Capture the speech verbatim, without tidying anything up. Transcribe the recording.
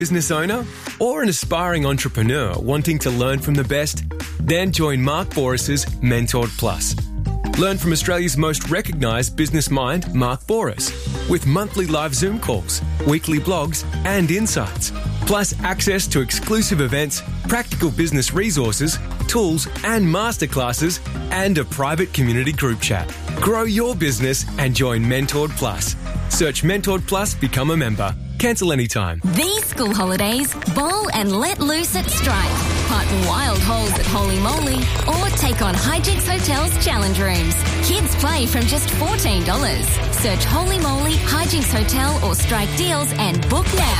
business owner or an aspiring entrepreneur wanting to learn from the best? Then join Mark Boras's Mentored Plus. Learn from Australia's most recognised business mind, Mark Boras, with monthly live Zoom calls, weekly blogs and insights, plus access to exclusive events, practical business resources, tools and masterclasses, and a private community group chat. Grow your business and join Mentored Plus. Search Mentored Plus, become a member. Cancel anytime. These school holidays, bowl and let loose at Strike. Putt wild holes at Holy Moly or take on Hijinks Hotel's challenge rooms. Kids play from just fourteen dollars. Search Holy Moly, Hijinks Hotel or Strike Deals and book now.